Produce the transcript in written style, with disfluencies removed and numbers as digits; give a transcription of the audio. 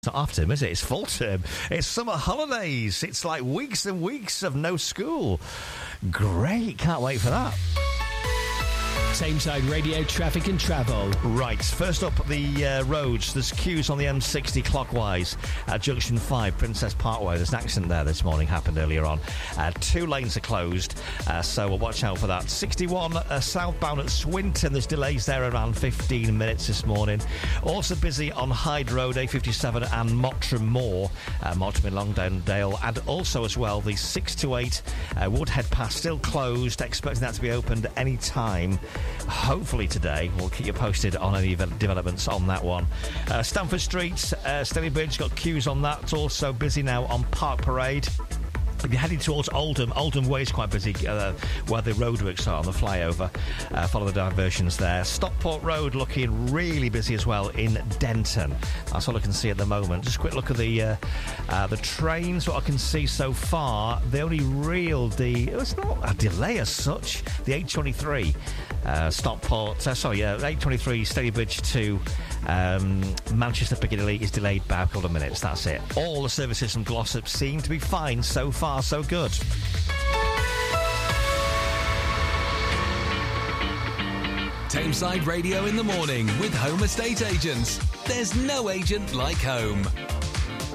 It's not half term, is it? It's full term. It's summer holidays. It's like weeks and weeks of no school. Great. Can't wait for that. Tameside Radio traffic and travel. Right, first up, the roads. There's queues on the M60 clockwise at Junction 5, Princess Parkway. There's an accident there this morning, happened earlier on. 2 lanes are closed, so we'll watch out for that. 61 southbound at Swinton. There's delays there around 15 minutes this morning. Also busy on Hyde Road, A57 and Mottram Moor, Mottram in Longdale, and also as well the 6 to 8 Woodhead Pass still closed, expecting that to be opened any time. Hopefully today. We'll keep you posted on any developments on that one. Stamford Street, Stalybridge, got queues on that. It's also busy now on Park Parade. If you're heading towards Oldham Way is quite busy where the roadworks are on the flyover. Follow the diversions there. Stockport Road looking really busy as well in Denton. That's all I can see at the moment. Just a quick look at the trains. What I can see so far, the only real it's not a delay as such. The 823 823 Stalybridge to Manchester Piccadilly is delayed by a couple of minutes. That's it. All the services from Glossop seem to be fine so far. So good. Tameside Radio in the morning with Home Estate Agents. There's no agent like home.